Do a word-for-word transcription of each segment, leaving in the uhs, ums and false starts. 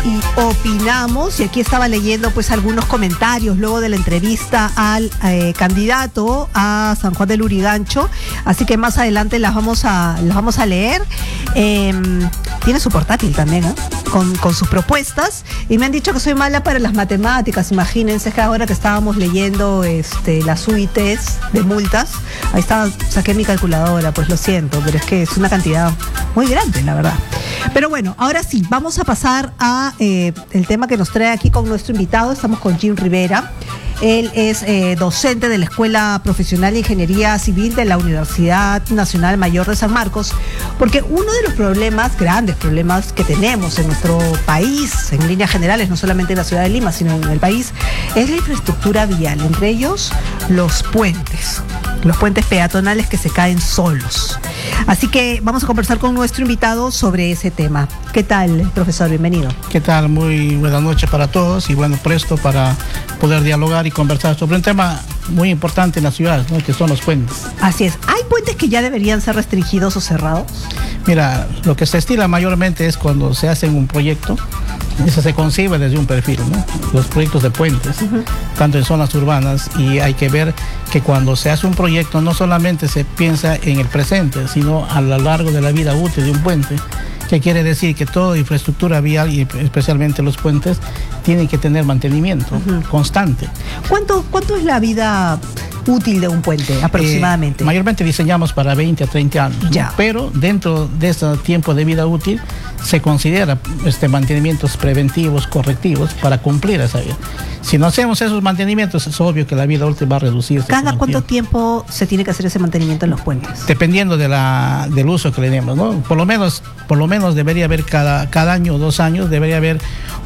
y opinamos, y aquí estaba leyendo pues algunos comentarios luego de la entrevista al eh, candidato a San Juan del Lurigancho, así que más adelante las vamos a, las vamos a leer. Eh, tiene su portátil también, ¿eh? con, con sus propuestas, y me han dicho que soy mala para las matemáticas. Imagínense que ahora que estábamos leyendo este, las U I Ts de multas, ahí estaba, saqué mi calculadora, pues lo siento, pero es que es una cantidad muy grande, la verdad. Pero bueno, ahora sí, vamos a pasar a eh, el tema que nos trae aquí con nuestro invitado. Estamos con Jim Rivera. Él es eh, docente de la Escuela Profesional de Ingeniería Civil de la Universidad Nacional Mayor de San Marcos, porque uno de los problemas, grandes problemas que tenemos en nuestro país, en líneas generales, no solamente en la ciudad de Lima, sino en el país, es la infraestructura vial, entre ellos los puentes, los puentes peatonales que se caen solos. Así que vamos a conversar con nuestro invitado sobre ese tema. ¿Qué tal, profesor? Bienvenido. ¿Qué tal? Muy buenas noches para todos y bueno, presto para poder dialogar y conversar sobre un tema muy importante en las ciudades, ¿no? Que son los puentes. Así es. ¿Hay puentes que ya deberían ser restringidos o cerrados? Mira, lo que se estila mayormente es cuando se hace un proyecto, eso se concibe desde un perfil, ¿no? Los proyectos de puentes, uh-huh. tanto en zonas urbanas, y hay que ver que cuando se hace un proyecto no solamente se piensa en el presente, sino a lo largo de la vida útil de un puente, que quiere decir que toda infraestructura vial y especialmente los puentes tienen que tener mantenimiento uh-huh. constante. ¿Cuánto, cuánto es la vida útil de un puente aproximadamente? Eh, mayormente diseñamos para veinte a treinta años, ya. ¿no? Pero dentro de ese tiempo de vida útil se considera este, mantenimientos preventivos, correctivos, para cumplir esa vida. Si no hacemos esos mantenimientos, es obvio que la vida útil va a reducirse. ¿Cada cuánto tiempo. tiempo se tiene que hacer ese mantenimiento en los puentes? Dependiendo de la, del uso que le demos, ¿no? Por lo menos, por lo menos debería haber cada, cada año o dos años, debería haber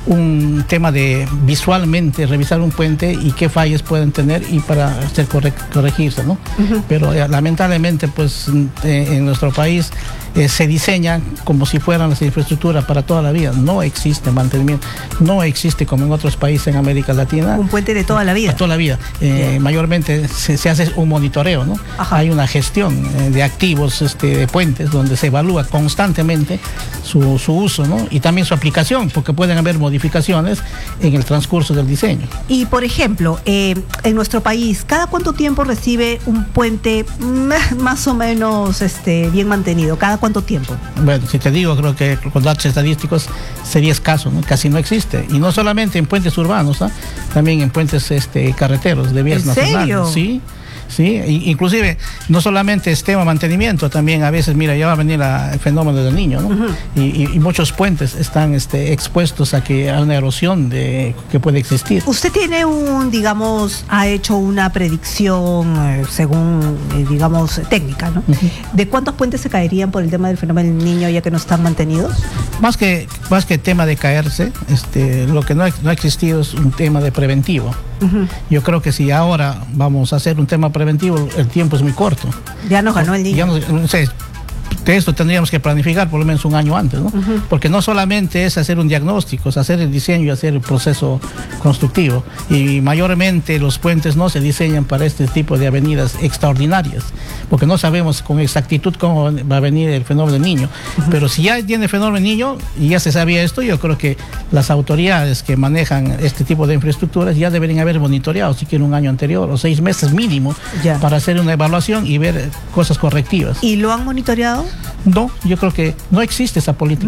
un tema de visualmente revisar un puente y qué fallas pueden tener y para hacer corre, corregirse, ¿no? Uh-huh. Pero eh, lamentablemente, pues eh, en nuestro país eh, se diseñan como si fueran las infraestructuras para toda la vida. No existe mantenimiento, no existe como en otros países en América Latina. Un puente de toda la vida. De toda la vida. Eh, mayormente se, se hace un monitoreo, ¿no? Ajá. Hay una gestión eh, de activos este, de puentes donde se evalúa constantemente su, su uso, ¿no? Y también su aplicación, porque pueden haber modificaciones en el transcurso del diseño. Y por ejemplo, eh, en nuestro país, ¿cada cuánto tiempo recibe un puente más o menos este, bien mantenido? ¿Cada cuánto tiempo? Bueno, si te digo, creo que con datos estadísticos sería escaso, ¿no? Casi no existe. Y no solamente en puentes urbanos, ¿no? También en puentes este, carreteros de vías nacionales. ¿En serio? Sí. Sí, inclusive no solamente es tema mantenimiento, también a veces, mira, ya va a venir la, el fenómeno del Niño, ¿no? Uh-huh. y, y, y muchos puentes están este, expuestos a que a una erosión de, que puede existir. Usted tiene un, digamos, ha hecho una predicción eh, según, eh, digamos, técnica, ¿no? Uh-huh. ¿De cuántos puentes se caerían por el tema del fenómeno del Niño ya que no están mantenidos? Más que, más que tema de caerse, este, lo que no ha, no ha existido es un tema de preventivo. Uh-huh. Yo creo que si ahora vamos a hacer un tema preventivo, el tiempo es muy corto. Ya nos ganó el Niño. Ya no, no sé, de esto tendríamos que planificar por lo menos un año antes, ¿no? Uh-huh. Porque no solamente es hacer un diagnóstico, es hacer el diseño y hacer el proceso constructivo. Y mayormente los puentes no se diseñan para este tipo de avenidas extraordinarias, porque no sabemos con exactitud cómo va a venir el fenómeno del Niño. Uh-huh. Pero si ya tiene el fenómeno del Niño y ya se sabía esto, yo creo que las autoridades que manejan este tipo de infraestructuras ya deberían haber monitoreado siquiera un año anterior o seis meses mínimo ya. Para hacer una evaluación y ver cosas correctivas. ¿Y lo han monitoreado? No, yo creo que no existe esa política.